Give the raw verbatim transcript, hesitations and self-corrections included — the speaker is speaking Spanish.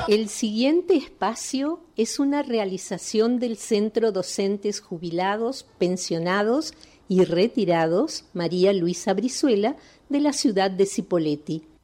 El siguiente espacio es una realización del Centro Docentes Jubilados, Pensionados y Retirados María Luisa Brizuela de la ciudad de Cipolletti.